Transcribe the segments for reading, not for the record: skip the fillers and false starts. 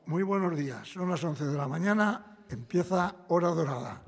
Muy buenos días, son las 11 de la mañana, empieza Hora Dorada.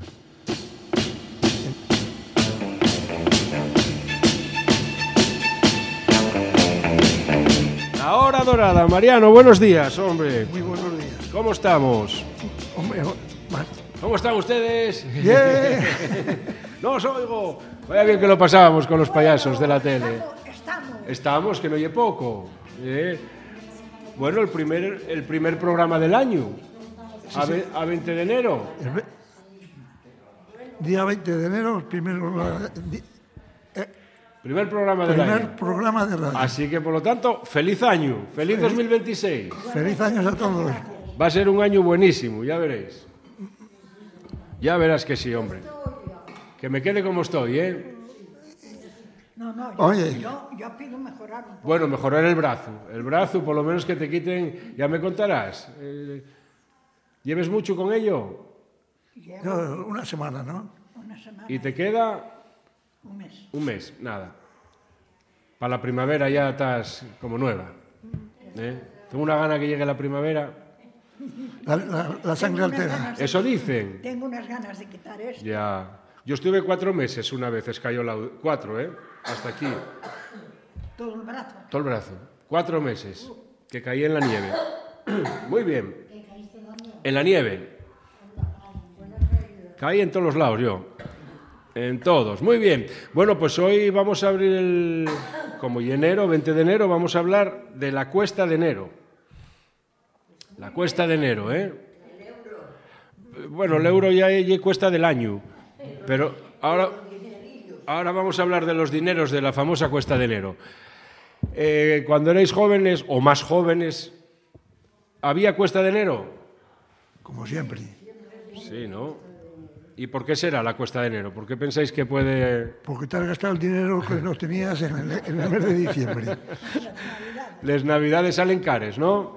La Hora Dorada. Mariano, buenos días, hombre. Muy buenos días. ¿Cómo estamos? Hombre, ¿Cómo están ustedes? ¡bien! No os oigo. Vaya bien que lo pasábamos con los payasos de la tele. Estamos. Que no oye poco. Bueno, el primer programa del año. A 20 de enero. Día 20 de enero, Primer programa del primer año. programa de radio. Así que, por lo tanto, feliz año. Feliz 2026. Feliz años a todos. Va a ser un año buenísimo, ya veréis. Ya verás que sí, hombre. Que me quede como estoy, ¿eh? No, Oye. yo pido mejorar un poco. Bueno, mejorar el brazo. El brazo, por lo menos que te quiten, ya me contarás. ¿Lleves mucho con ello? Yo, una semana, ¿no? Una semana, ¿Y te queda? un mes. Un mes, nada. Para la primavera ya estás como nueva. Tengo una gana que llegue la primavera. La sangre altera. Eso dicen. Tengo unas ganas de quitar esto. Ya. Yo estuve 4 meses una vez, cayó 4, hasta aquí. Todo el brazo. Todo el brazo. 4 meses. Que caí en la nieve. Muy bien. En la nieve. Caí en todos los lados yo. En todos. Muy bien. Bueno, pues hoy vamos a abrir como enero, 20 de enero, vamos a hablar de la cuesta de enero. La cuesta de enero, ¿eh? Bueno, el euro ya es cuesta del año. Pero ahora vamos a hablar de los dineros de la famosa cuesta de enero. Cuando erais jóvenes o más jóvenes, ¿había cuesta de enero? Como siempre. Sí, ¿no? ¿Y por qué será la cuesta de enero? ¿Por qué pensáis que puede...? Porque te has gastado el dinero que no tenías en el mes de diciembre. Las navidades salen cares, ¿no?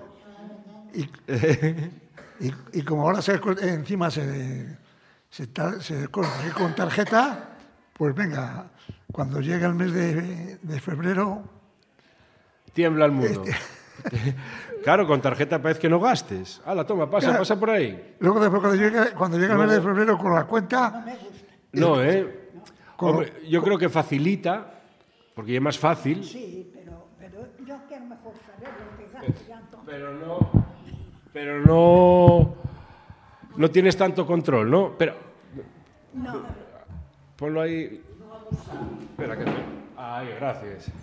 Y como ahora encima se corre con tarjeta, pues venga, cuando llega el mes de febrero... Tiembla el mundo. Claro, con tarjeta parece que no gastes. Hala, toma, pasa por ahí. Luego después cuando llega el mes de febrero con la cuenta... No, Hombre, yo creo que facilita, porque es más fácil. Sí, pero yo quiero mejor saber lo que gasto ya entonces. Pero no tienes tanto control, ¿no? Pero No, ponlo ahí. Espera, que ahí, gracias.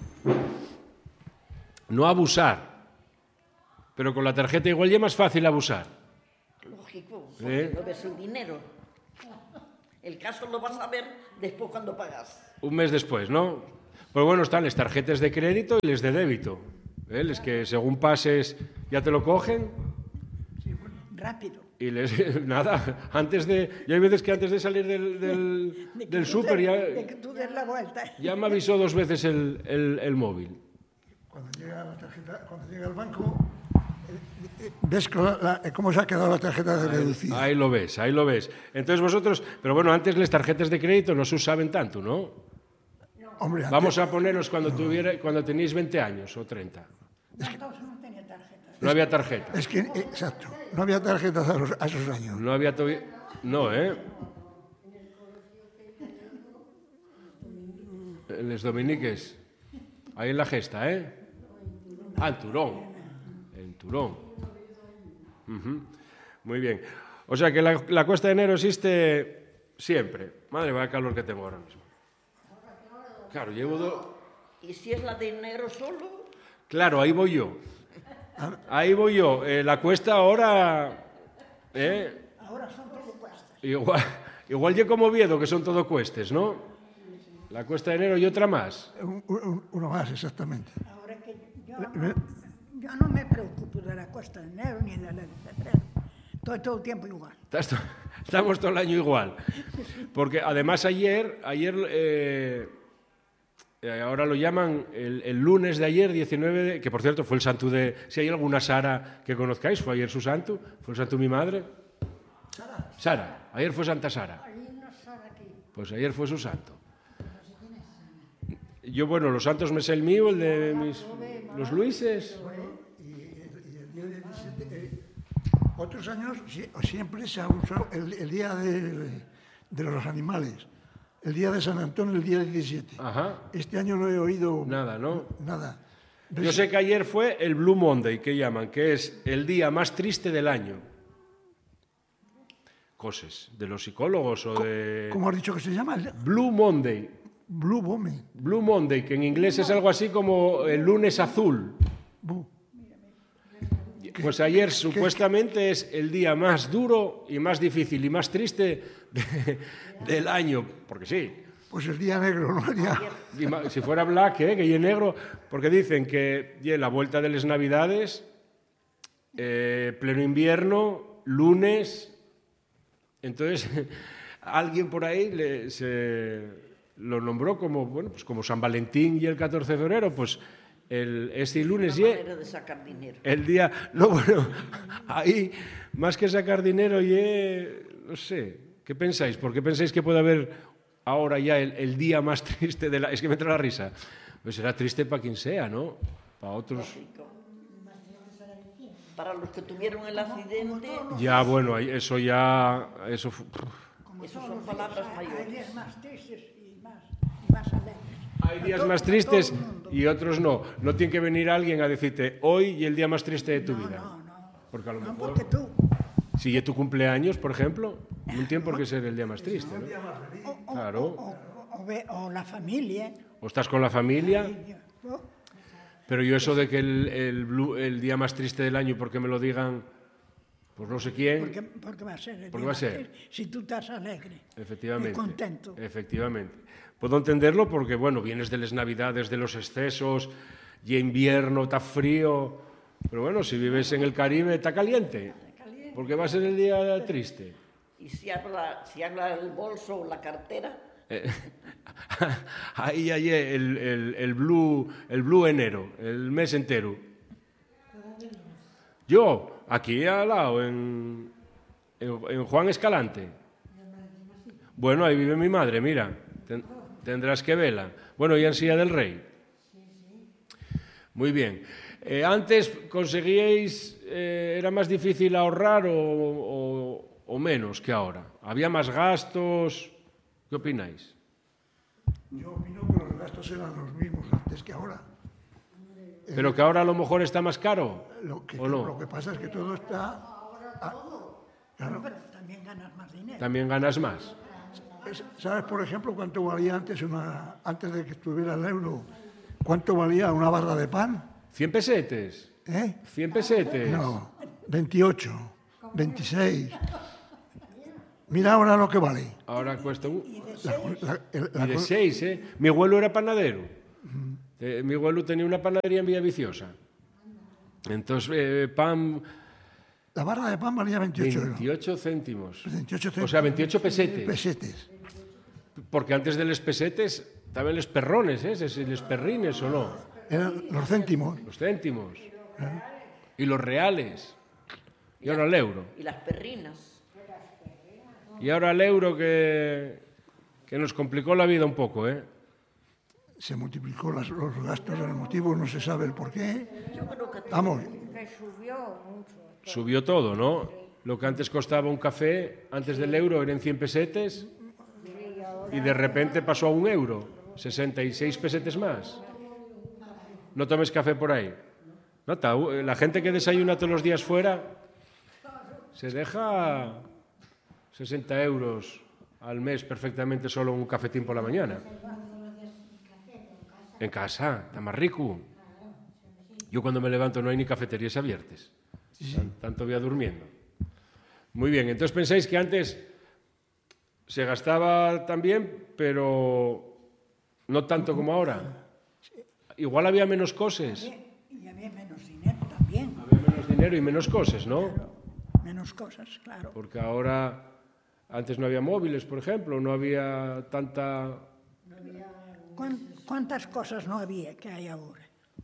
No abusar. Pero con la tarjeta igual ya es más fácil abusar. Lógico, porque no ves el dinero. El caso lo vas a ver después cuando pagas. Un mes después, ¿no? Pues bueno, están las tarjetas de crédito y las de débito. Les que según pases ya te lo cogen. rápido. Y nada, yo hay veces que antes de salir del súper De que tú des la vuelta. ya me avisó 2 veces el móvil. Cuando llega al banco, ves cómo se ha quedado la tarjeta de reducida. Ahí lo ves. Entonces vosotros, pero bueno, antes las tarjetas de crédito no se usaban tanto, ¿no? Hombre, Vamos a ponernos cuando tenéis 20 años o 30. Entonces no tenía tarjeta. No había tarjeta. Es que, exacto, no había tarjetas a esos años. No había todavía... No, En les Dominiques. Ahí en la gesta, Ah, en Turón. Ujú. Muy bien. O sea que la cuesta de enero existe siempre. Madre, vaya calor que tengo ahora mismo. Claro, ¿Y si es la de enero solo? Claro, ahí voy yo. La cuesta ahora... Ahora son todo cuestas. Igual yo como Oviedo, que son todo cuestes, ¿no? La cuesta de enero y otra más. Uno más, exactamente. Ahora que yo no me preocupo de la cuesta de enero ni de la de febrero. Estoy todo el tiempo igual. Estamos todo el año igual. Porque además ayer ahora lo llaman el lunes de ayer, 19, que por cierto fue el santo de... Si hay alguna Sara que conozcáis, fue ayer su santo, fue el santo de mi madre. Sara, ayer fue Santa Sara. Pues ayer fue su santo. Yo, bueno, los santos me sé el mío, el de los Luises. Y el día 17, Otros años siempre se ha usado el día de los animales, el día de San Antonio, el día 17. Ajá. Este año no he oído Nada, ¿no? nada. Yo sé que ayer fue el Blue Monday, que llaman, que es el día más triste del año. Cosas de los psicólogos o de... ¿Cómo has dicho que se llama? Blue Monday. Blue Monday. Blue Monday, que en inglés es algo así como el lunes azul. Pues ayer supuestamente es el día más duro y más difícil y más triste del año, porque sí. Pues el día negro, ¿no? Si fuera black, que y negro, porque dicen que la vuelta de las Navidades, pleno invierno, lunes, entonces alguien por ahí lo nombró como, bueno, pues como San Valentín y el 14 de febrero, pues este lunes Una manera de sacar dinero. el día, no, bueno, ahí más que sacar dinero no sé, ¿qué pensáis? ¿Por qué pensáis que puede haber ahora ya el día más triste de la... Es que me entra la risa. Pues será triste para quien sea, ¿no? Para otros... Para los que tuvieron el accidente, Ya, bueno, eso ya... Eso esas son palabras Hay mayores. días más tristes y más alegres. hay días más tristes y otros no. No tiene que venir alguien a decirte hoy y el día más triste de tu vida. Porque a lo No, mejor... porque tú... Si es tu cumpleaños, por ejemplo, no tiene por qué ser el día más triste, ¿no? Claro. O la familia. O estás con la familia... Pero yo eso de que el día más triste del año, porque me lo digan, pues no sé quién... Porque va a ser el Porque día va a más ser. triste, si tú estás alegre. Efectivamente. Y contento. Efectivamente. Puedo entenderlo porque, bueno, vienes de las Navidades, de los excesos, y invierno, está frío... Pero bueno, si vives en el Caribe, está caliente. Porque va a ser el día triste. Y si habla el bolso o la cartera, Ahí hay el blue enero, el mes entero. Yo, aquí al lado, en Juan Escalante. Bueno, ahí vive mi madre, mira. Tendrás que verla. Bueno, y en Silla del Rey. Muy bien. Antes conseguíais, era más difícil ahorrar o menos que ahora. Había más gastos. ¿Qué opináis? Yo opino que los gastos eran los mismos antes que ahora. ¿Pero que ahora a lo mejor está más caro? ¿O no? Lo que pasa es que todo está... Claro. Pero también ganas más dinero. También ganas más. ¿Sabes, por ejemplo, cuánto valía antes de que estuviera el euro? ¿Cuánto valía una barra de pan? 100 pesetes. 100 pesetes. No, 28, 26. Mira ahora lo que vale. Ahora cuesta un... Y Y de 6, ¿eh? Mi abuelo era panadero. Mi abuelo tenía una panadería en Villaviciosa. Entonces, pan... La barra de pan valía 28 euros. 28 céntimos. 28 céntimos. O sea, 28 pesetes. Pesetes. Porque antes de los pesetes estaban los perrones, los perrines, ¿o no? Eran los céntimos. Los céntimos. Y los reales. Y ahora el euro. y las perrinas. Y ahora el euro que nos complicó la vida un poco, ¿eh? Se multiplicó los gastos, el motivo no se sabe el por qué. Yo creo que Vamos, Subió todo, ¿no? Lo que antes costaba un café, antes del euro eran 100 pesetes y de repente pasó a 1 euro, 66 pesetes más. No tomes café por ahí. Nota, la gente que desayuna todos los días fuera se deja 60 euros al mes perfectamente solo un cafetín por la mañana. En casa, está más rico. Yo cuando me levanto no hay ni cafeterías abiertas. Tanto voy durmiendo. Muy bien, entonces pensáis que antes se gastaba también, pero no tanto como ahora. Igual había menos cosas. Y había menos dinero también. Había menos dinero y menos cosas, ¿no? Menos cosas, claro. Porque ahora, antes no había móviles, por ejemplo, no había tanta... ¿Cuántas cosas no había que hay ahora?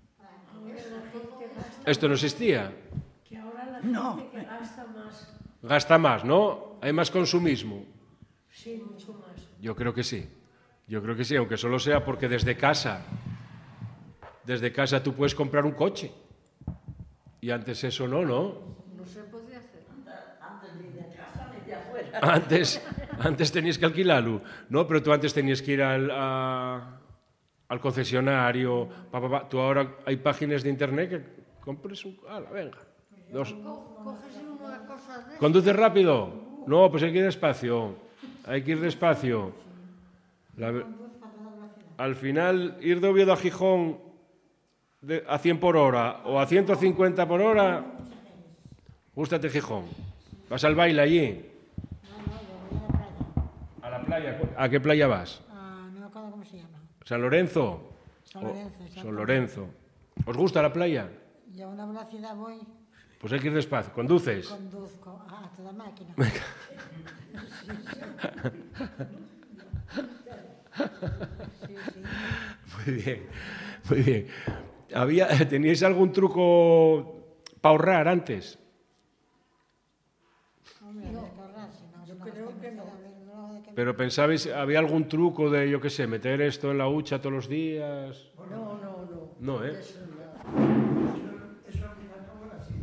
Esto no existía. No, Gasta más, ¿no? Hay más consumismo. Sí, mucho más. Yo creo que sí. Yo creo que sí, aunque solo sea porque desde casa tú puedes comprar un coche. Y antes eso no, ¿no? No se podía hacer. Antes tenías que alquilarlo. No, pero tú antes tenías que ir al concesionario. Tú ahora hay páginas de internet que compres un... venga. ¿Conduces rápido? No, pues hay que ir despacio. Hay que ir despacio. Al final, ir de Oviedo a Gijón a 100 por hora o a 150 por hora, gústate Gijón. ¿Vas al baile allí? ¿A la playa? ¿A qué playa vas? No me acuerdo cómo se llama. ¿San Lorenzo? San Lorenzo. ¿Os gusta la playa? Yo a una velocidad voy, Pues hay que ir despacio. ¿Conduces? conduzco a toda máquina. Muy bien, muy bien. ¿Teníais algún truco para ahorrar antes? Hombre, hay que ahorrar, si no, yo creo que no. Pero pensabais, ¿había algún truco de, yo qué sé, meter esto en la hucha todos los días? No. No, ¿eh? Eso al fin y al cabo era así.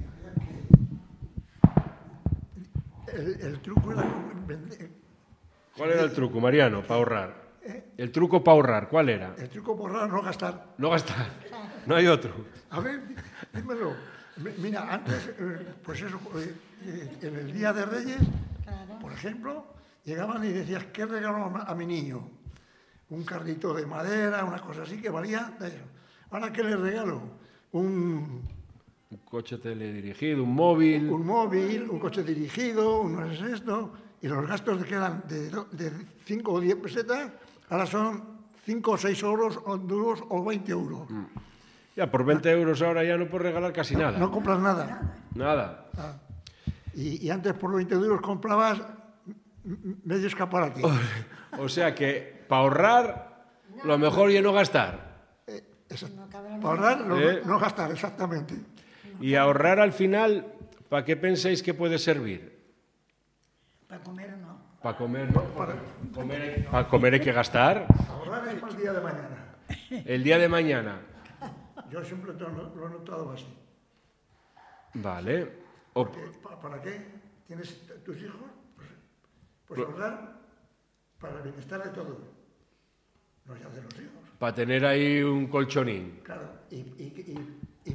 El truco era vender. ¿Cuál era el truco, Mariano, para ahorrar? El truco para ahorrar, ¿cuál era? El truco por ahorrar, no gastar. No gastar. No hay otro. A ver, dímelo. Mira, antes, pues eso, en el Día de Reyes, por ejemplo, llegaban y decías, ¿qué regalo a mi niño? Un carrito de madera, una cosa así que valía. Ahora, ¿qué le regalo? Un coche teledirigido, un móvil. Un móvil, un coche dirigido, no es esto. Y los gastos que eran de 5 o 10 pesetas, ahora son 5 o 6 euros, o duros o 20 euros. Ya, por 20 euros ahora ya no puedes regalar casi nada. No compras nada. Nada. Y antes por 20 euros comprabas medio escaparate. O sea que para ahorrar, lo mejor es no gastar. Para ahorrar, no gastar, exactamente. Y ahorrar al final, ¿para qué pensáis que puede servir? Para comer no. Para comer, ¿no? Para comer hay que gastar. Ahorrar es para el día de mañana. El día de mañana. Yo siempre lo he notado así. Vale. ¿Para qué tienes tus hijos? Pues ahorrar para el bienestar de todos. No ya de los hijos. Para tener ahí un colchonín. Claro, y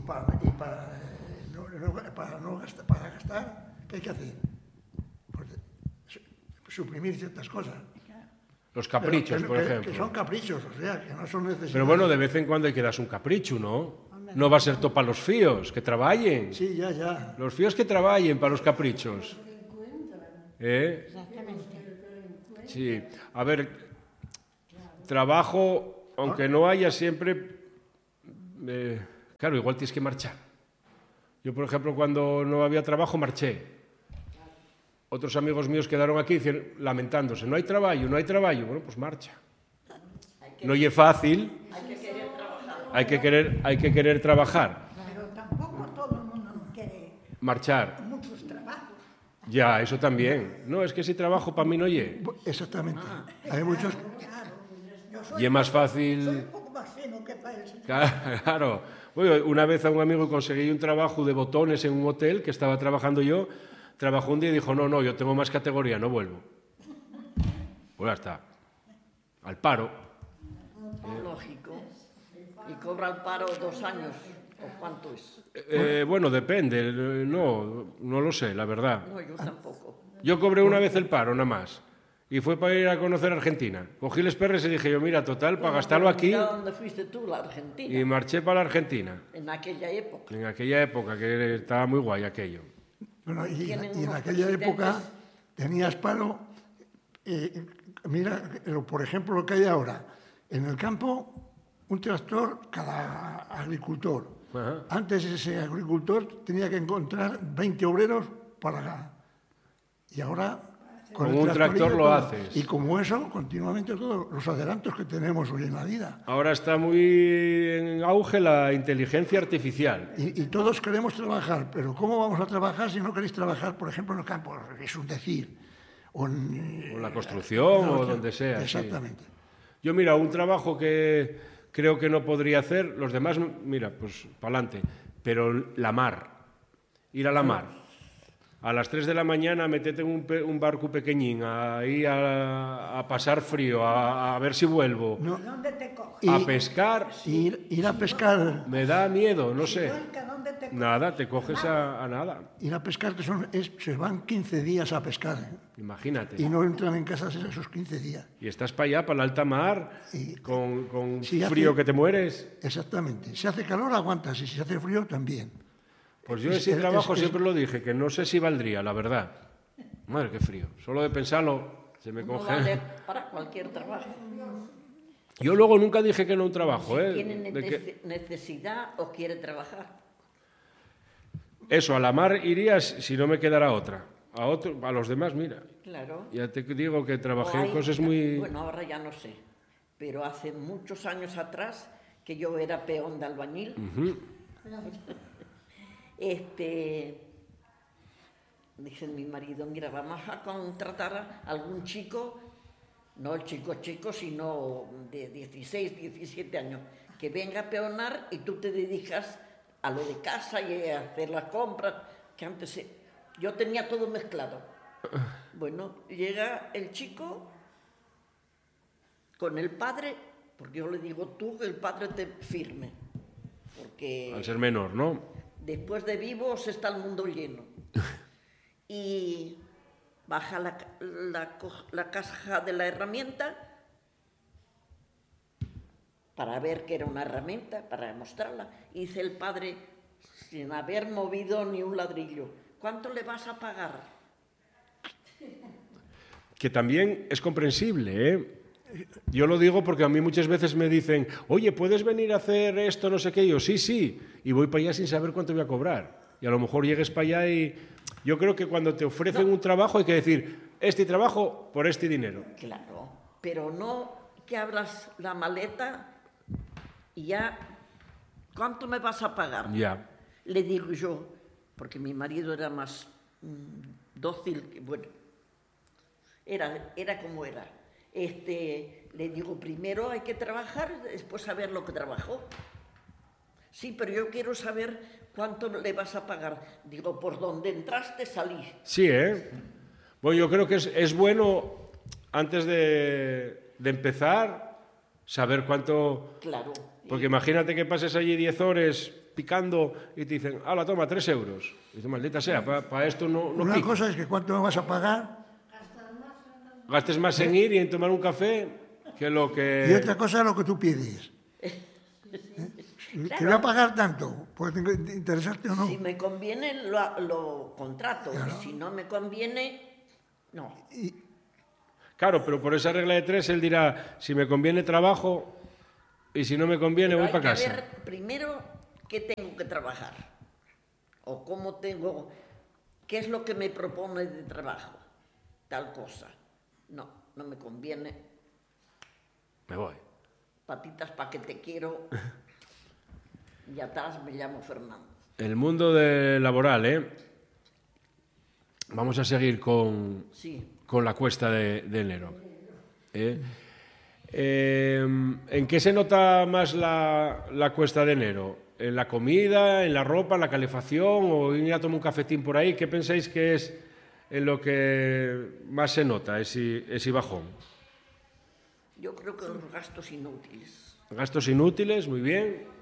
para gastar, ¿qué hay que hacer? Pues suprimir ciertas cosas. Los caprichos, por ejemplo. Que son caprichos, o sea, que no son necesarios. Pero bueno, de vez en cuando hay que darse un capricho, ¿no? No va a ser todo para los fíos, que trabajen. Sí, ya. Los fíos que trabajen para los caprichos. Exactamente. Sí. A ver, trabajo, aunque no haya siempre... claro, igual tienes que marchar. Yo, por ejemplo, cuando no había trabajo, marché. Otros amigos míos quedaron aquí lamentándose. No hay trabajo. Bueno, pues marcha. No es fácil. Hay que querer trabajar. Pero tampoco todo el mundo quiere Marchar. muchos trabajos. Ya, eso también. No, es que si trabajo para mí no oye. Exactamente. Hay muchos... Y es más fácil... Soy un poco más fino que para eso. Claro. Bueno, una vez a un amigo conseguí un trabajo de botones en un hotel que estaba trabajando yo. Trabajó un día y dijo, no, yo tengo más categoría, no vuelvo. Pues ya está. Al paro. Lógico. ¿Y cobra el paro 2 años? ¿O cuánto es? Bueno, depende. No lo sé, la verdad. No, yo tampoco. Yo cobré una vez el paro, nada más. Y fue para ir a conocer Argentina. Cogí los perres y dije yo, mira, total, para gastarlo aquí. ¿A dónde fuiste tú, la Argentina? Y marché para la Argentina. En aquella época. En aquella época, que estaba muy guay aquello. Bueno, y en unos aquella presidentes. época tenías paro. Mira, por ejemplo, lo que hay ahora. En el campo, un tractor cada agricultor. Ajá. Antes ese agricultor tenía que encontrar 20 obreros para... Y ahora... Con el un tractor lo todo. haces. Y como eso, continuamente todos los adelantos que tenemos hoy en la vida. Ahora está muy en auge la inteligencia artificial. Y todos queremos trabajar, pero ¿cómo vamos a trabajar si no queréis trabajar, por ejemplo, en el campo? Es un decir. O en la construcción o donde sea. Exactamente. Sí. Yo, mira, un trabajo que creo que no podría hacer, los demás, mira, pues para adelante. Pero la mar, ir a la mar. a las 3 de la mañana métete en un barco pequeñín, ahí a pasar frío, a ver si vuelvo, ¿Dónde te coges? a pescar, Ir a pescar, me da miedo, no sé. ¿Dónde te coges? Nada, te coges a nada, ir a pescar, que se van 15 días a pescar, imagínate. y no entran en casa esos 15 días. Y estás para allá, para la alta mar, con Sí, frío hace- que te mueres. Exactamente. Si hace calor, aguantas, y si hace frío, también. Pues yo ese trabajo siempre lo dije, que no sé si valdría, la verdad. Madre, qué frío. Solo de pensarlo se me No coge. vale para cualquier trabajo. Yo luego nunca dije que no un trabajo, ¿eh? Tiene De que- necesidad o quiere trabajar. Eso, a la mar irías si no me quedara otra. A los demás, mira. Claro. Ya te digo que trabajé O en hay- cosas muy... Bueno, ahora ya no sé, pero hace muchos años atrás, que yo era peón de albañil, dice mi marido, mira, vamos a contratar a algún chico, no el chico, sino de 16, 17 años, que venga a peonar y tú te dedicas a lo de casa y a hacer las compras, que antes yo tenía todo mezclado. Bueno, llega el chico con el padre, porque yo le digo tú, que el padre te firme, porque Al ser menor, ¿no? después de vivos está el mundo lleno. Y baja la caja de la herramienta para ver que era una herramienta, para mostrarla. Y dice el padre, sin haber movido ni un ladrillo, ¿cuánto le vas a pagar? Que también es comprensible, ¿eh? Yo lo digo porque a mí muchas veces me dicen, oye, ¿puedes venir a hacer esto, no sé qué? Y yo, sí, y voy para allá sin saber cuánto voy a cobrar. Y a lo mejor llegues para allá y... Yo creo que cuando te ofrecen un trabajo hay que decir, este trabajo por este dinero. Claro, pero no que abras la maleta y ya, ¿cuánto me vas a pagar? Ya. Le digo yo, porque mi marido era más dócil, bueno, era como era. Le digo, primero hay que trabajar, después saber lo que trabajó. Sí, pero yo quiero saber cuánto le vas a pagar. Digo, por donde entraste, salí. Sí, ¿eh? Bueno, yo creo que es bueno, antes de empezar, saber cuánto... Claro. Porque imagínate que pases allí 10 horas picando y te dicen, hala, toma, 3 euros. Y dices, maldita sea, para esto no Una pico. cosa es que cuánto me vas a pagar, Gastes más en ir y en tomar un café que lo y que... otra cosa es lo que tú pides. Te voy a pagar tanto, puede interesarte o no. Si me conviene, lo contrato. Y si no me conviene, no. Claro, pero por esa regla de 3 él dirá, si me conviene trabajo y si no me conviene Pero voy hay para que casa. ver primero qué tengo que trabajar. O cómo tengo... ¿Qué es lo que me propone de trabajo? Tal cosa. No, no me conviene. Me voy. Patitas pa' que te quiero. Y atrás me llamo Fernando. El mundo laboral, ¿eh? Vamos a seguir con la cuesta de enero. ¿En qué se nota más la cuesta de enero? ¿En la comida, en la ropa, en la calefacción o ir a tomar un cafetín por ahí? ¿Qué pensáis que es en lo que más se nota ese bajón? Yo creo que los gastos inútiles. Gastos inútiles, muy bien.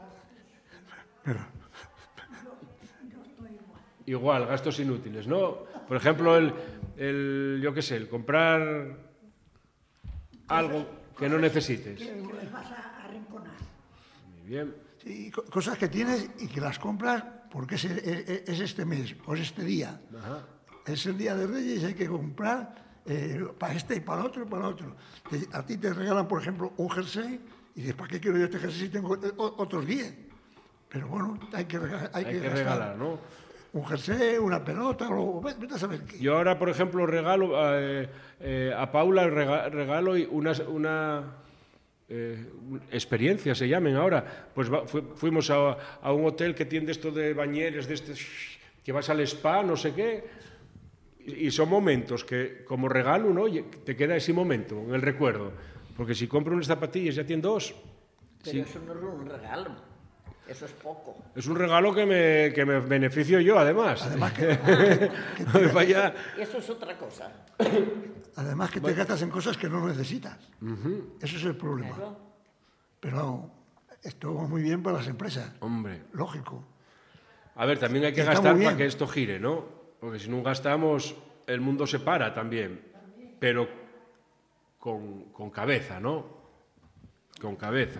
Igual, gastos inútiles, ¿no? Por ejemplo, yo qué sé, el comprar algo que no necesites. Que les vas a arrinconar. Muy bien. Sí, cosas que tienes y que las compras porque es este mes o es este día. Ajá. Es el día de Reyes y hay que comprar para este y para el otro y para el otro. A ti te regalan, por ejemplo, un jersey y dices, ¿para qué quiero yo este jersey si tengo otros 10? Pero bueno, hay que regalar, ¿no? Un jersey, una pelota, o vete a saber qué. Yo ahora, por ejemplo, regalo a Paula regalo una experiencia, se llamen ahora. Pues fuimos a un hotel que tiene esto de bañeres, de este que vas al spa, no sé qué. Y son momentos que, como regalo, ¿no? Te queda ese momento en el recuerdo. Porque si compro unas zapatillas ya tiene 2. Pero eso no es un regalo. Eso es poco. Es un regalo que me beneficio yo, además. Además que, Vaya. Eso es otra cosa. además que te gastas en cosas que no necesitas. Ese es el problema. Claro. Pero esto va muy bien para las empresas. Hombre. Lógico. A ver, también hay que Está gastar muy para bien. que esto gire, ¿no? Porque si no gastamos, el mundo se para también. Pero con cabeza, ¿no? Con cabeza.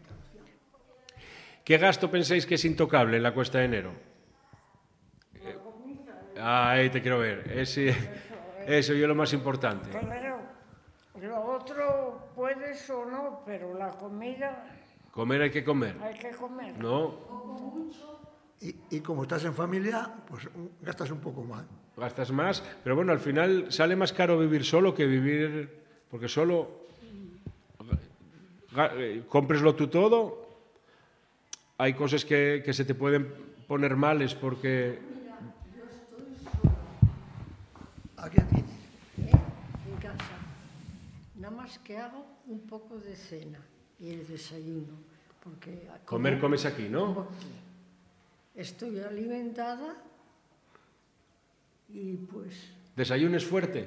¿Qué gasto pensáis que es intocable en la cuesta de enero? Ahí te quiero ver. Eso es lo más importante. Claro, lo otro puedes o no, pero la comida Comer hay que comer, hay que comer. ¿no? Y como estás en familia, pues gastas un poco más. Gastas más, pero bueno, al final sale más caro vivir solo que vivir... Porque solo... Cómpreslo tú todo. Hay cosas que se te pueden poner males porque... ¿A qué tienes? En casa. Nada más que hago un poco de cena y el desayuno. Porque Comer comes aquí, como ¿no? aquí. Estoy alimentada y pues, ¿Desayunes fuerte?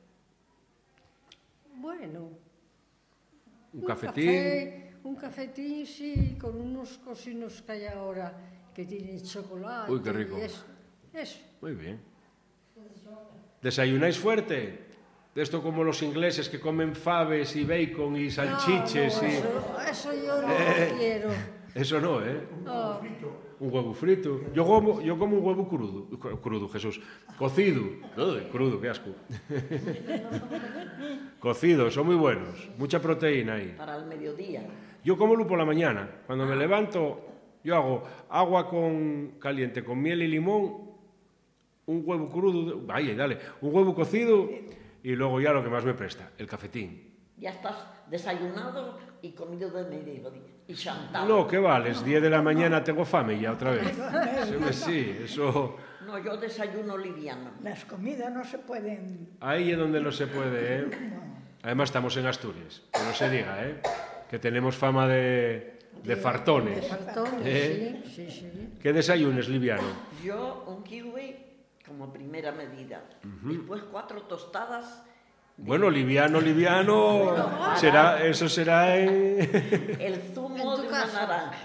bueno, ¿Un cafetín? un cafetín, sí, con unos cocinos que hay ahora que tienen chocolate. Uy, qué rico. Y eso. Muy bien. ¿Desayunáis fuerte? De esto como los ingleses que comen faves y bacon y salchiches No, y... eso yo no quiero. Eso no, ¿eh? No. Un huevo frito. Yo como un huevo crudo, Jesús. Cocido. Uy, crudo, qué asco. Cocido, son muy buenos. Mucha proteína ahí. Para el mediodía. Yo como por la mañana. Cuando me levanto, yo hago agua caliente con miel y limón, un huevo crudo, vaya, dale, un huevo cocido y luego ya lo que más me presta, el cafetín. Ya estás desayunado y comido de mediodía. Y chantado. No, ¿qué vales? 10 de la mañana tengo fame ya otra vez. Sí, eso... No, yo desayuno liviano. Las comidas no se pueden... Ahí es donde no se puede, ¿eh? Además estamos en Asturias, que no se diga, ¿eh? Que tenemos fama de fartones. De fartones, ¿Eh? sí. ¿Qué desayunes, liviano? Yo un kiwi como primera medida. Después 4 tostadas. Bueno, liviano, eso será El zumo En tu de casa. una naranja.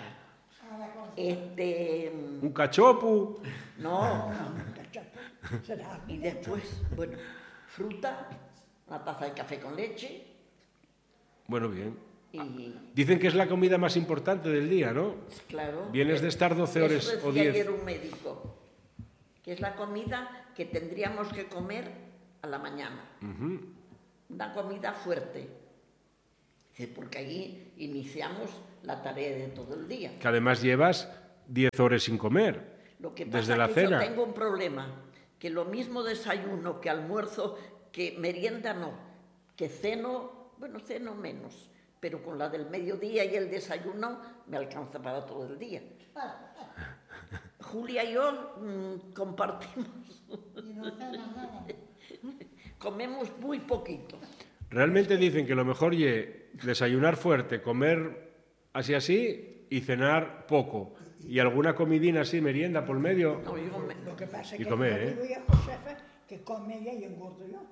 un cachopu. No. Será. Y después, bueno, fruta, una taza de café con leche Bueno, bien. y, Dicen que es la comida más importante del día, ¿no? claro. Vienes de estar 12 horas eso o decía 10. ayer un médico, que es la comida que tendríamos que comer a la mañana. Una comida fuerte. Dice, porque ahí iniciamos la tarea de todo el día. Que además llevas 10 horas sin comer. Lo que pasa Desde la que cena. yo tengo un problema, que lo mismo desayuno que almuerzo, que merienda no, que ceno, bueno, ceno menos, pero con la del mediodía y el desayuno me alcanza para todo el día. Julia y yo compartimos, Y no cenas nada. comemos muy poquito. Realmente dicen que lo mejor es desayunar fuerte, comer así y cenar poco. Y alguna comidina así, merienda por medio. No, yo me- Lo que pasa Y es que comer, yo ¿eh? digo a Josefa que come ella y engordo yo.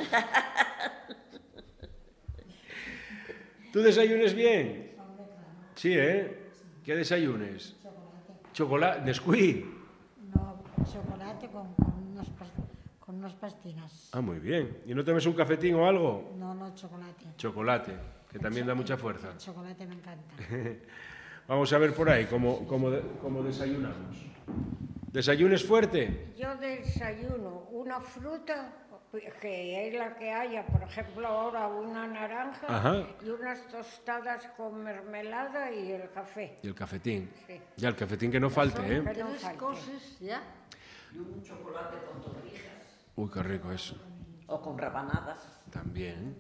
¿Tú desayunes bien? Sí, ¿eh? ¿Qué desayunes? Chocolate. Nesquik. No, chocolate con unas pastinas. Ah, muy bien. ¿Y no tomes un cafetín o algo? No, chocolate. Chocolate, que también da mucha fuerza. El chocolate me encanta. Vamos a ver por ahí cómo desayunamos. ¿Desayunes fuerte? Yo desayuno una fruta, que es la que haya, por ejemplo, ahora una naranja Ajá. y unas tostadas con mermelada y el café. Y el cafetín. Sí. Ya, el cafetín que no falte, ¿eh? Que no Tres falte. cosas ya. y un chocolate con torrijas Uy, qué rico eso. o con rabanadas. También.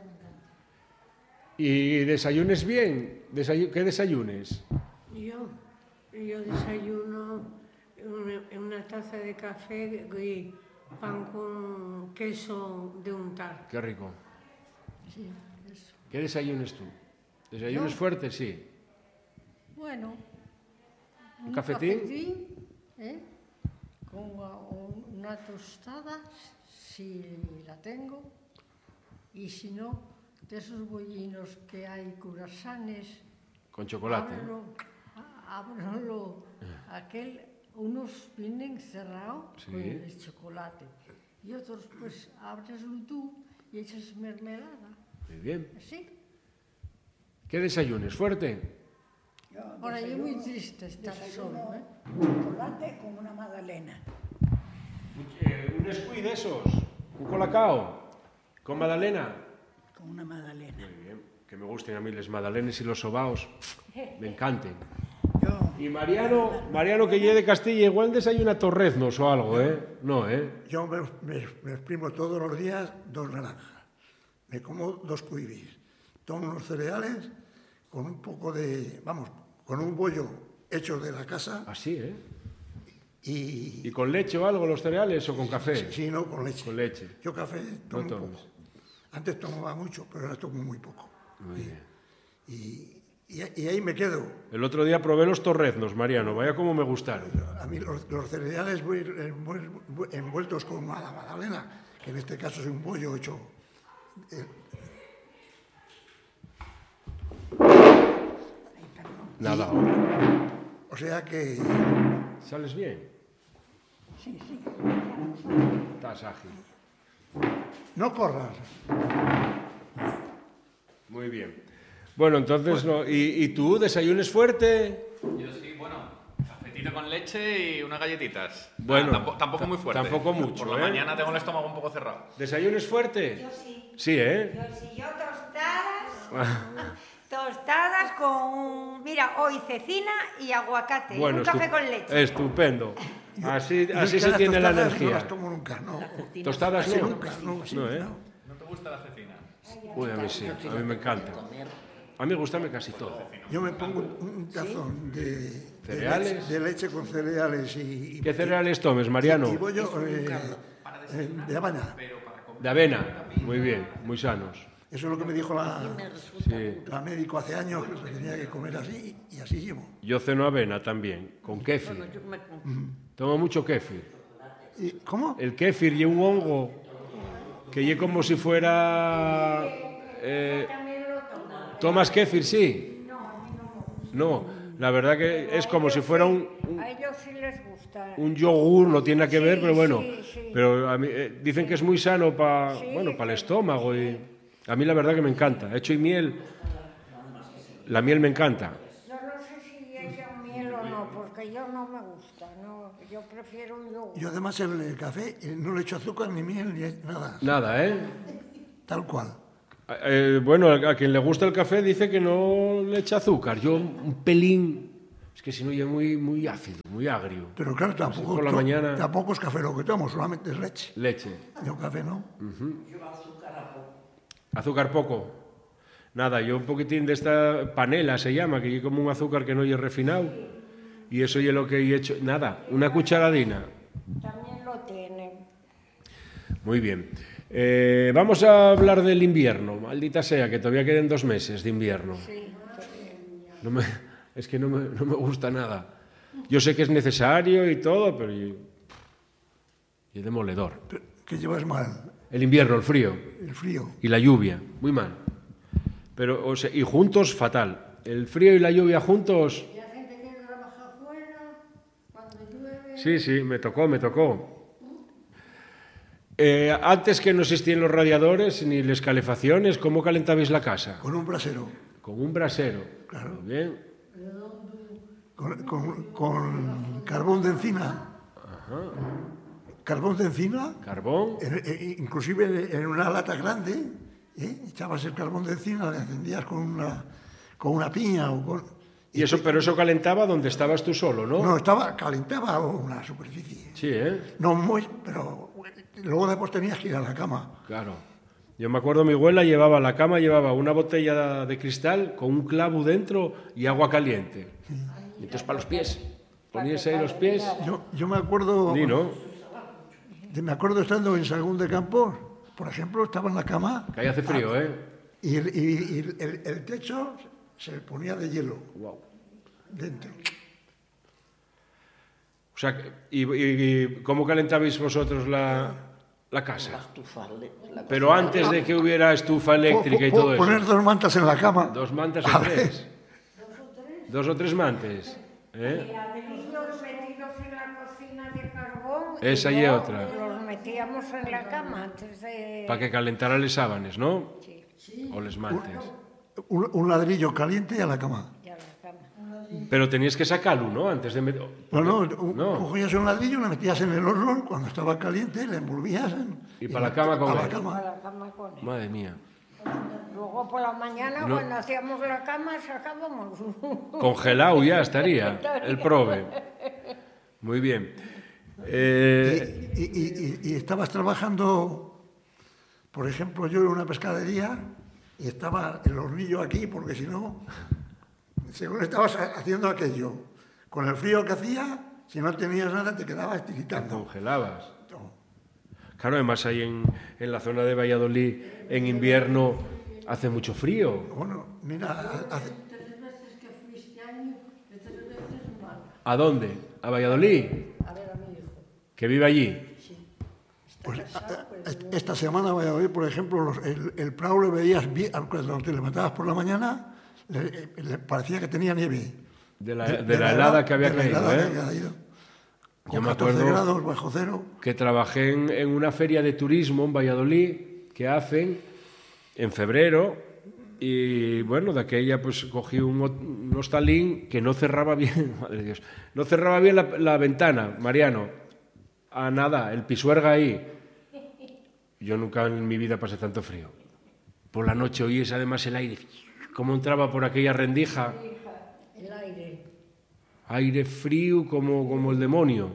¿Y desayunes bien? ¿Qué desayunes? Yo desayuno una taza de café y pan con queso de untar. Qué rico. Sí, eso. ¿Qué desayunes tú? ¿Desayunes fuertes? Sí. Bueno, un cafetín, con una tostada, si la tengo, y si no, de esos bollinos que hay curasanes, con chocolate. ábrelo, unos vienen cerrados con el chocolate, y otros pues abreslo tú y echas mermelada. Muy bien. ¿Sí? ¿Qué desayunes? ¿Fuerte? Ahora, yo muy triste estar solo, Chocolate con una magdalena. Un escuí de esos, un colacao, con magdalena. Con una magdalena. Muy bien, que me gusten a mí las magdalenas y los sobaos, me encanten. Y Mariano que llegue de Castilla, igual desayuna torreznos o algo, ¿eh? No, ¿eh? Yo me exprimo todos los días 2 naranjas. Me como 2 cuibis. Tomo unos cereales con un poco de... Vamos, con un bollo hecho de la casa. Así, ¿eh? ¿Y con leche o algo los cereales o con café? Sí, no, con leche. Con leche. Yo café tomo No poco. Antes tomaba mucho, pero ahora tomo muy poco. Muy bien. Y ahí me quedo. El otro día probé los torreznos, Mariano, vaya como me gustaron. A mí los cereales envueltos con una magdalena, que en este caso es un bollo hecho... Nada. O sea que... ¿Sales bien? Sí. Estás ágil. No corras. Muy bien. Bueno, entonces, no. ¿Y tú desayunes fuerte? Yo sí, bueno, cafetito con leche y unas galletitas. Bueno, tampoco muy fuerte. tampoco mucho, Por la mañana tengo el estómago un poco cerrado. ¿Desayunes fuerte? Yo sí. Sí, ¿eh? Yo tostadas con, mira, hoy cecina y aguacate. Bueno, un café con leche. Estupendo. Así Yo se las tiene la tostadas energía. No las tomo nunca, no. ¿Tostadas no? Nunca, no, sí, No, ¿eh? ¿No te gusta la cecina? Uy, a mí sí, a mí me encanta. A mí me gusta casi todo. Yo me pongo un tazón de ¿Cereales? de leche con cereales y ¿Qué cereales tomes, Mariano? y bollo de avena. De avena. Muy bien, muy sanos. Eso es lo que me dijo Sí. la médico hace años, que tenía que comer así, y así llevo. Yo ceno avena también, con kéfir. Tomo mucho kéfir. ¿Y cómo? El kéfir y un hongo que lle como si fuera... ¿Tomas kéfir, sí? No, la verdad que es como si fuera A ellos sí les gusta. un yogur, no tiene nada que ver, pero bueno. Sí. Pero a mí, dicen que es muy sano para el estómago y a mí la verdad que me encanta. Hecho y miel, la miel me encanta. Yo no sé si echan miel o no, porque yo no me gusta, no, yo prefiero un yogur. Yo además el café no le echo azúcar ni miel ni nada, Nada, ¿eh? tal cual. Bueno, a quien le gusta el café dice que no le echa azúcar. Yo un pelín, es que si no ya muy, muy ácido, muy agrio. Pero claro, tampoco, por la mañana... tampoco es café lo que tomo, solamente es leche. Leche. Yo café no. Azúcar poco. Nada, yo un poquitín de esta panela se llama, que es como un azúcar que no es refinado. Y eso es lo que he hecho. Nada, una cucharadina. También lo tienen. Muy bien. Vamos a hablar del invierno. Maldita sea, que todavía queden 2 meses de invierno. Es que no me gusta nada. Yo sé que es necesario y todo, pero y es demoledor. ¿Qué llevas mal? El invierno, el frío. El frío. Y la lluvia, muy mal. Pero, o sea, y juntos, fatal. El frío y la lluvia juntos... La gente que trabaja afuera, cuando llueve... Sí, me tocó. Antes que no existían los radiadores ni las calefacciones, ¿cómo calentabais la casa? Con un brasero. Con un brasero. Claro. Muy bien. Con carbón de encina. Ajá. Carbón de encina. Carbón. Inclusive en una lata grande, echabas el carbón de encina, le encendías con una piña o con... Pero eso calentaba donde estabas tú solo, ¿no? No, calentaba una superficie. Sí, ¿eh? No muy, pero luego después tenías que ir a la cama. Claro. Yo me acuerdo, mi abuela llevaba a la cama, llevaba una botella de cristal con un clavo dentro y agua caliente. Y entonces para los pies. Ponías ahí los pies. Yo me acuerdo... Ni, ¿no? Me acuerdo estando en Sagún de Campos, por ejemplo, estaba en la cama... Que ahí hace frío, ¿eh? Y el techo se ponía de hielo. Wow. Dentro. O sea, ¿y cómo calentabais vosotros la casa? La estufa, Pero antes de que hubiera estufa eléctrica y todo eso. Poner 2 mantas en la cama. 2 mantas o 3. 2 o 3 mantas. Y ladrillos metidos en la cocina de carbón. Esa y luego otra. Los metíamos en la cama antes de... Para que calentara les sábanes, ¿no? Sí. O les mantes. Un ladrillo caliente y a la cama. Y a la cama. Pero tenías que sacarlo, ¿no? Antes de meter... No, cogías un ladrillo, lo metías en el horno, cuando estaba caliente, le envolvías Y para la cama con a él. la A cama. la cama con él. Madre mía. Luego por la mañana, No. cuando hacíamos la cama, sacábamos Congelado ya estaría el prove. Muy bien. Y estabas trabajando, por ejemplo, yo en una pescadería y estaba el hornillo aquí, porque si no, según estabas haciendo aquello, con el frío que hacía, si no tenías nada te quedabas tiritando. Congelabas. Claro, además ahí en la zona de Valladolid, en invierno, hace mucho frío. Bueno, mira, 3 veces que fui este año, 3 veces mal. ¿A dónde? ¿A Valladolid? A ver a mi hijo. ¿Que vive allí? pues, esta semana voy a oír, por ejemplo, el Prado le veías, cuando te levantabas por la mañana, le parecía que tenía nieve. De la helada que había caído, ¿eh? Yo me 14 acuerdo grados bajo cero. que trabajé en una feria de turismo en Valladolid que hacen en febrero y bueno, de aquella pues cogí un hostalín que no cerraba bien, madre de Dios, no cerraba bien la ventana, Mariano, a nada, el pisuerga ahí. Yo nunca en mi vida pasé tanto frío. Por la noche oíes además el aire, cómo entraba por aquella rendija. El aire. Aire frío como el demonio.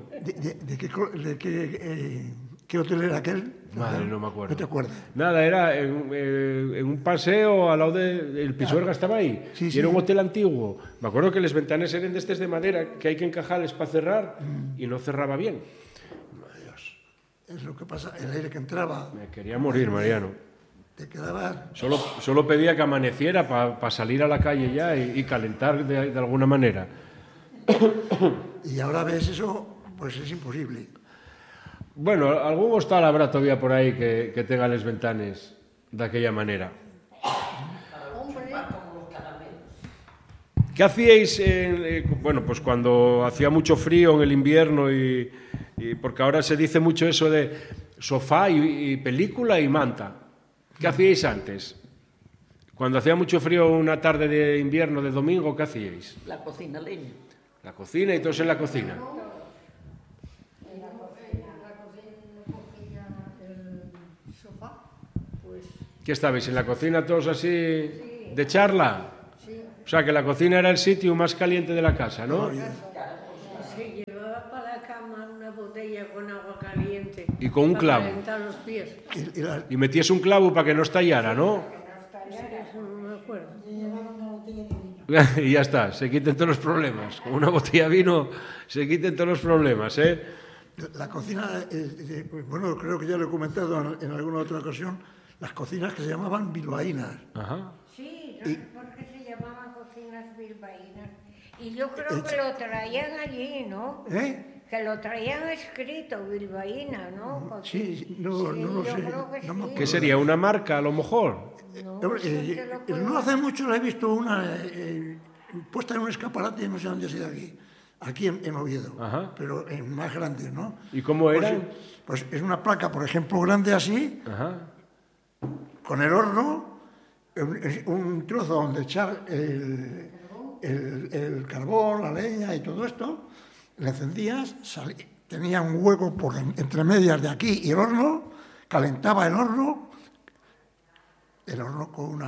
¿Qué hotel era aquel? Madre, no me acuerdo. ¿No te acuerdas? Nada, era en un paseo al lado del Pisuerga, estaba ahí. Sí, y sí. era un hotel antiguo. Me acuerdo que las ventanas eran de estas de madera, que hay que encajarles para cerrar, y no cerraba bien. Madre Dios. Es lo que pasa, el aire que entraba, Me quería morir, Mariano. te quedabas... Solo pedía que amaneciera para salir a la calle ya y calentar de alguna manera. Y ahora ves eso, pues es imposible. Bueno, algún hostal habrá todavía por ahí que tenga las ventanas de aquella manera. ¿Qué hacíais, bueno, pues cuando hacía mucho frío en el invierno y porque ahora se dice mucho eso de sofá y película y manta? ¿Qué hacíais antes? Cuando hacía mucho frío una tarde de invierno, de domingo, ¿qué hacíais? La cocina leña. La cocina y todos en la cocina. En la cocina el sofá, pues ¿Qué estabais en la cocina todos así de charla? sí. O sea, que la cocina era el sitio más caliente de la casa, ¿no? Se llevaba para la cama una botella con agua caliente. Y con un clavo. Para calentar los pies. Y metías un clavo para que no estallara, ¿no? Eso no me acuerdo. Y ya está, se quiten todos los problemas. Con una botella de vino se quiten todos los problemas, ¿eh? La cocina, bueno, creo que ya lo he comentado en alguna otra ocasión, las cocinas que se llamaban bilbaínas. Ajá. Sí, no sé por qué se llamaban cocinas bilbaínas. Y yo creo que lo traían allí, ¿no? ¿Eh? Que lo traían escrito, bilbaína, ¿no? Sí, no lo yo sé. creo que No me sí. ¿Qué sería? ¿Una marca, a lo mejor? No, Hombre, sé qué lo puedo- no hace mucho la he visto una puesta en un escaparate, no sé dónde ha sido aquí en Oviedo, Ajá. pero en más grande, ¿no? ¿Y cómo eran? Pues es una placa, por ejemplo, grande así, Ajá. con el horno, un trozo donde echar el carbón, la leña y todo esto, le encendías, tenía un hueco entre medias de aquí y el horno, calentaba el horno con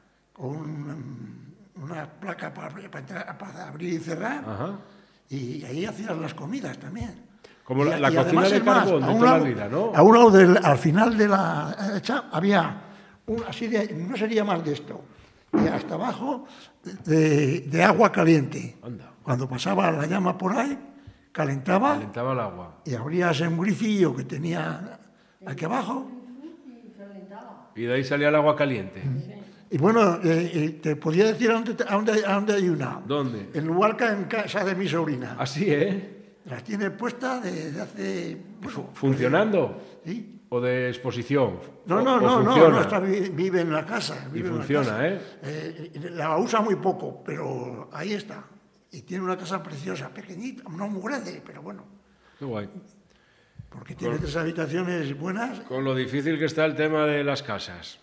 una placa para abrir y cerrar, Ajá. y ahí hacías las comidas también. Como la Y cocina además, de es más, carbón a de un toda la lado- vida, ¿no? A un lado, al final de la hecha, había así no sería más de esto, y hasta abajo de agua caliente. Anda. Cuando pasaba la llama por ahí, calentaba Calentaba el agua. y abrías un grifillo que tenía aquí abajo. Y de ahí salía el agua caliente. Y bueno, te podía decir a dónde hay una. ¿Dónde? En Luarca, en casa de mi sobrina. Así, ¿eh? las tiene puestas desde hace... ¿Funcionando? Sí. ¿O de exposición? No, vive en la casa. Y funciona, La usa muy poco, pero ahí está. Y tiene una casa preciosa, pequeñita, no muy grande, pero bueno. Qué guay. Porque tiene 3 habitaciones buenas. Con lo difícil que está el tema de las casas.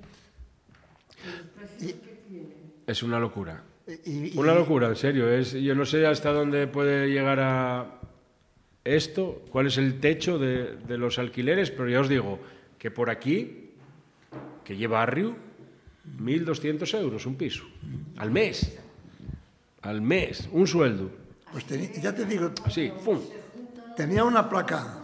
Es una locura. Una locura, en serio. Yo no sé hasta dónde puede llegar a esto, cuál es el techo de los alquileres, pero ya os digo que por aquí, que lleva barrio, 1.200 euros un piso. Al mes. Al mes. Un sueldo. Pues ya te digo. Sí, ¡pum! Tenía una placa.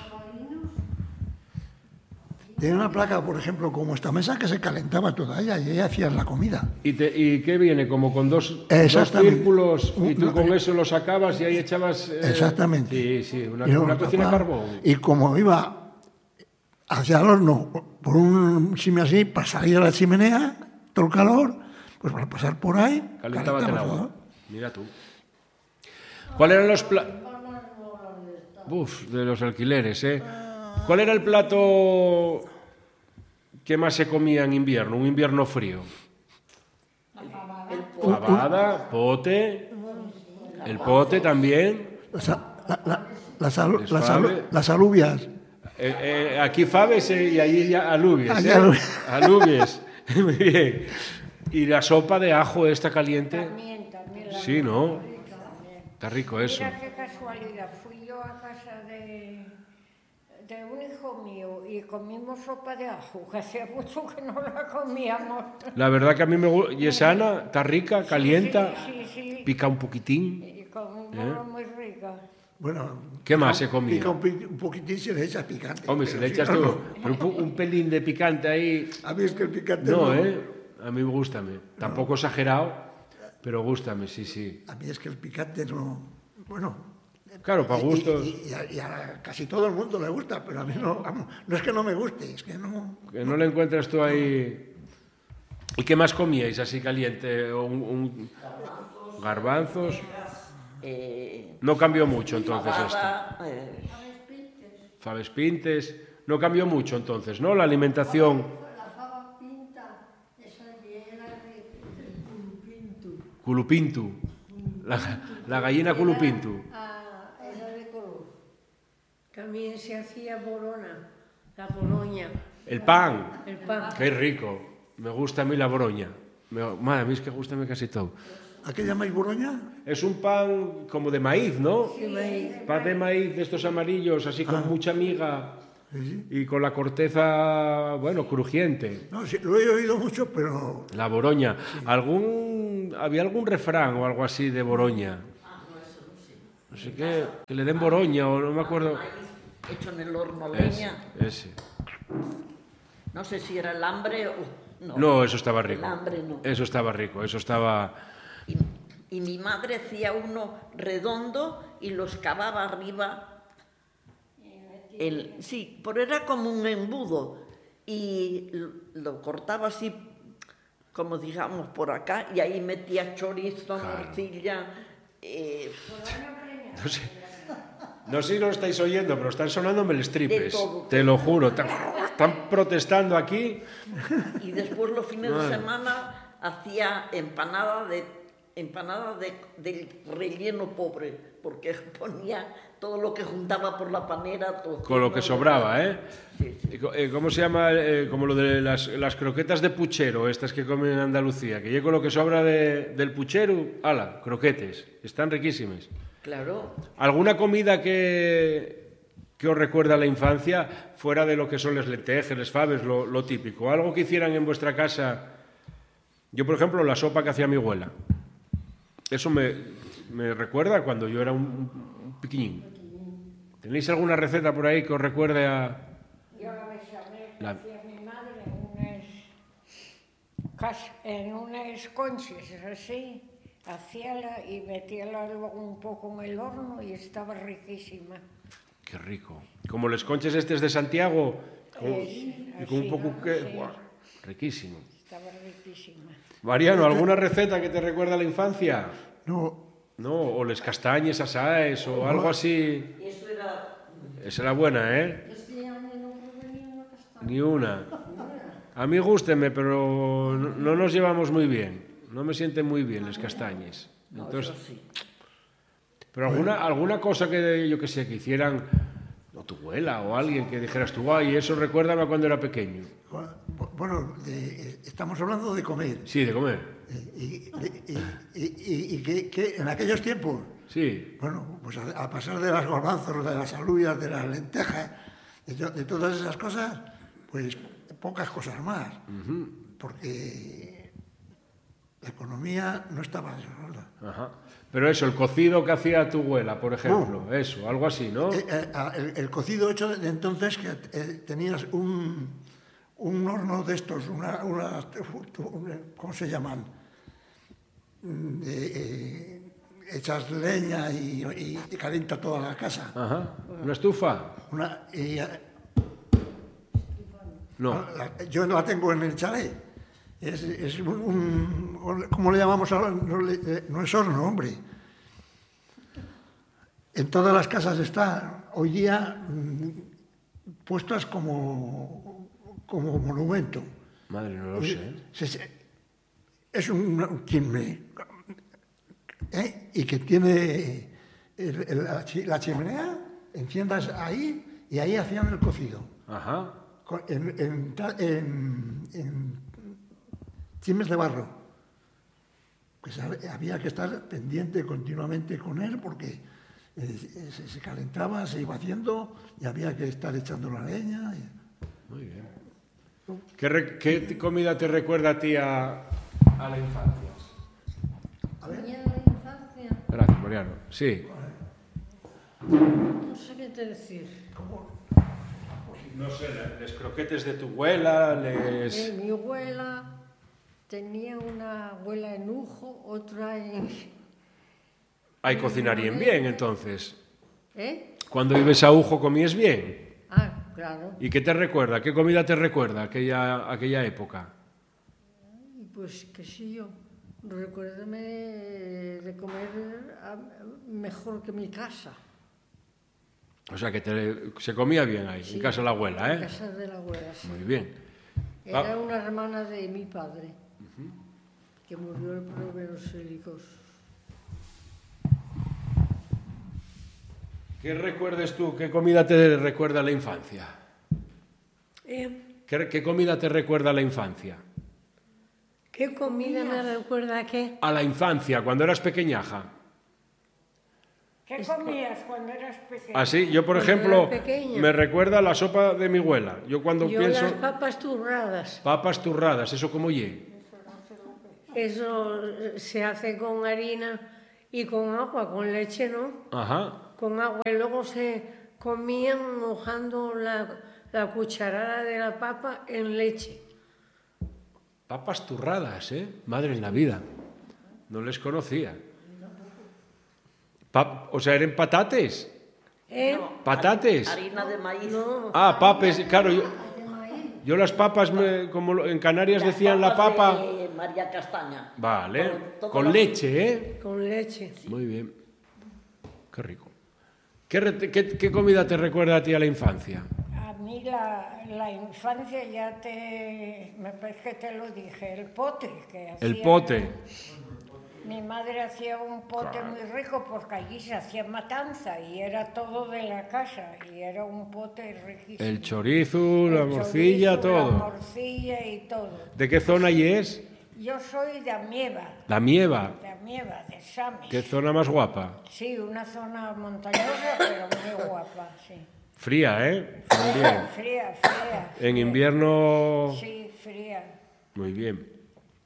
Tenía una placa, por ejemplo, como esta mesa que se calentaba toda ella y ella hacía la comida. ¿Y qué viene? Como con dos círculos y tú con eso lo sacabas y ahí echabas... Exactamente. Sí, una cocina a carbón. Y como iba hacia el horno, por un simi así, para salir a la chimenea, todo el calor, pues para pasar por ahí... Calentaba el agua. Todo. Mira tú. ¿Cuáles eran los de los alquileres, ¿Cuál era el plato que más se comía en invierno? Un invierno frío. Fabada, pote, el pote también. Las alubias. Aquí faves y allí alubias. Alubias. Muy bien. ¿Y la sopa de ajo esta caliente? También. Sí, ¿no? Está rico eso. Mira qué casualidad. Fui yo a casa de un hijo mío y comimos sopa de ajo, que hacía mucho que no la comíamos. La verdad que a mí me gusta. Y es sana, está rica, calienta, sí. Pica un poquitín. Y comimos muy rica. Bueno, ¿qué más se comía? Pica un poquitín si le echas picante. Hombre, si le echas tú un pelín de picante ahí... A mí es que el picante no. A mí gústame. Tampoco exagerado, pero gústame, sí. A mí es que el picante no... Bueno... Claro, para gustos. Y a casi todo el mundo le gusta, pero a mí no es que no me guste, es que no... Que no le encuentras tú ahí... ¿Y qué más comíais así caliente? Garbanzos... no cambió mucho entonces fabada, Faves pintes. No cambió mucho entonces, ¿no? La alimentación. La fava pinta, esa era de culupintu. Culupintu. La gallina culupintu. Era de color. También se hacía borona, la boroña. El pan. El pan. Qué rico. Me gusta a mí la boroña. Madre, a mí es que gusta casi todo. ¿A qué llamáis boroña? Es un pan como de maíz, ¿no? Sí, maíz. Pan de maíz de estos amarillos, así con mucha miga y con la corteza, bueno, crujiente. No, sí, lo he oído mucho, pero... La boroña. Sí. ¿Había algún refrán o algo así de boroña? No sé qué, que le den boroña o no me acuerdo. Hecho en el horno leña. Ese. No sé si era el hambre o... No, eso estaba rico. El hambre no. Eso estaba rico, eso estaba... Y mi madre hacía uno redondo y los cavaba arriba. Sí, pero era como un embudo. Y lo cortaba así, como digamos, por acá, y ahí metía chorizo, morcilla. No sé si lo estáis oyendo, pero están sonándome el stripes. Todo. Te lo juro. Están protestando aquí. Y después los fines de semana hacía empanada del relleno pobre, porque ponía todo lo que juntaba por la panera. Con lo que sobraba, ¿eh? Sí. ¿Cómo se llama? Como lo de las croquetas de puchero, estas que comen en Andalucía, que yo con lo que sobra del puchero, ¡hala! Croquetes. Están riquísimas. Claro. ¿Alguna comida que os recuerda a la infancia, fuera de lo que son las lentejas, las faves, lo típico? ¿Algo que hicieran en vuestra casa? Yo, por ejemplo, la sopa que hacía mi abuela. Eso me recuerda cuando yo era un piquiñín. ¿Tenéis alguna receta por ahí que os recuerde a...? Yo la bechamel que hacía mi madre en unas conchas así, hacíala y metíala luego un poco en el horno y estaba riquísima. Qué rico. Como los conches estos de Santiago, Sí, y con un poco ¿no? que... Sí. ¡Buah! Riquísimo. Estaba riquísima. Mariano, ¿alguna receta que te recuerda a la infancia? No, ¿no? O les castañes asaes o algo así. Eso era... Esa era buena, ¿eh? Este año no probé ni una castaña. Ni una. A mí gústeme, pero no nos llevamos muy bien. No me sienten muy bien les castañes. No, Entonces, eso sí. pero alguna cosa que yo que sé, que hicieran, o tu abuela o alguien que dijeras tú, ay, eso recuérdame a cuando era pequeño. Bueno, estamos hablando de comer. Sí, de comer. Y que en aquellos tiempos, Sí. bueno, pues a pasar de las garbanzos, de las alubias, de las lentejas, de todas esas cosas, pues pocas cosas más. Porque la economía no estaba desarrollada. Ajá. Pero eso, el cocido que hacía tu abuela, por ejemplo, eso, algo así, ¿no? El cocido hecho de entonces, que tenías un horno de estos, ¿cómo se llaman? Echas leña y calienta toda la casa. Ajá. ¿Una estufa? No. Yo la tengo en el chalet. Es ¿cómo le llamamos ahora? No es horno, hombre. En todas las casas está hoy día puestas como monumento. Madre, no lo sé. Es un quimbe, y que tiene la chimenea, enciendas ahí y ahí hacían el cocido. Ajá. En chimes de barro. Pues había que estar pendiente continuamente con él porque se calentaba, se iba haciendo y había que estar echando la leña. Muy bien. ¿Qué comida te recuerda a ti a la infancia? A ver. ¿A la infancia? Gracias, Mariano. Sí. No sé qué te decir. No sé, les croquetes de tu abuela, Mi abuela tenía una abuela en Ujo, otra en... Ahí cocinarían bien, entonces. ¿Eh? Cuando ibas a Ujo comías bien. Ah, claro. ¿Y qué te recuerda? ¿Qué comida te recuerda aquella época? Pues qué sé yo. Recuérdame de comer mejor que mi casa. O sea, que se comía bien ahí, sí, en casa de la abuela, ¿eh? En casa de la abuela, sí. Muy bien. Era una hermana de mi padre, que murió de problemas hélicos. ¿Qué recuerdes tú? ¿Qué comida te recuerda a la infancia? ¿Qué comida te recuerda a la infancia? ¿Qué comida me recuerda a qué? A la infancia, cuando eras pequeñaja. ¿Qué comías cuando eras pequeño? Así, yo por ejemplo, me recuerda a la sopa de mi abuela. Yo pienso... las papas turradas. Papas turradas, ¿eso cómo ye? Eso se hace con harina y con agua, con leche, ¿no? Ajá. Con agua y luego se comían mojando la cucharada de la papa en leche. Papas turradas, ¿eh? Madre en la vida. No les conocía. O sea, ¿eran patates? No, ¿Patates? Harina de maíz. No. Ah, papes, claro. Yo las papas, como en Canarias decían la papa... De María Castaña. Vale, con leche, ¿eh? Con leche. Muy bien. Qué rico. ¿Qué comida te recuerda a ti a la infancia? A mí la infancia me parece que te lo dije, el pote que hacía. El pote. Mi madre hacía un pote muy rico porque allí se hacía matanza y era todo de la casa y era un pote riquísimo. El chorizo, la morcilla, todo. La morcilla y todo. ¿De qué zona y es? Yo soy de Amieva. La Mieva. De Amieva, de Sames. ¿Qué zona más guapa? Sí, una zona montañosa pero muy guapa, sí. Fría, ¿eh? También. Fría. En invierno... Sí, fría. Muy bien.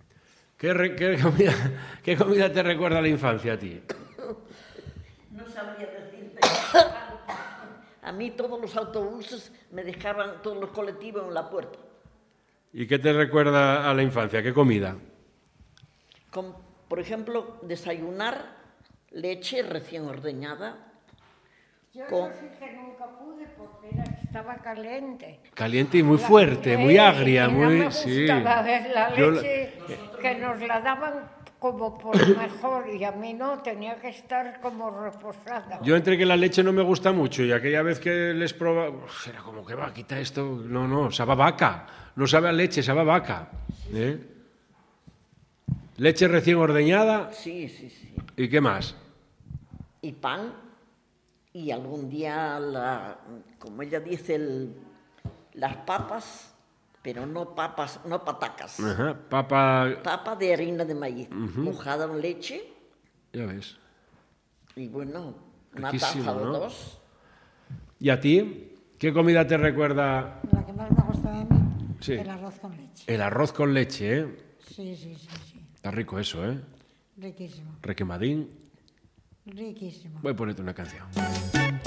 ¿Qué comida te recuerda a la infancia a ti? No sabría decirte. A mí todos los autobuses me dejaban, todos los colectivos en la puerta. ¿Y qué te recuerda a la infancia? ¿Qué comida? Por ejemplo, desayunar leche recién ordeñada. Yo sí que nunca pude porque estaba caliente. Caliente y muy fuerte, muy agria, y muy... No me gustaba ver la leche que nos la daban como por mejor y a mí no, tenía que estar como reposada. Yo entre que la leche no me gusta mucho y aquella vez que les probaba, era como que va, quita esto. No, sabe a vaca. No sabe a leche, sabe a vaca. ¿Eh? Leche recién ordeñada. Sí. ¿Y qué más? Y pan, y algún día, como ella dice, las papas, pero no patacas. Ajá, papa Papa de harina de maíz, mojada en leche. Ya ves. Y bueno, una Riquísimo, taza o ¿no? 2. ¿Y a ti? ¿Qué comida te recuerda? La que más me gusta a mí, Sí. el arroz con leche. El arroz con leche, ¿eh? Sí. Está rico eso, ¿eh? Riquísimo, Requemadín. riquísimo. Voy a ponerte una canción.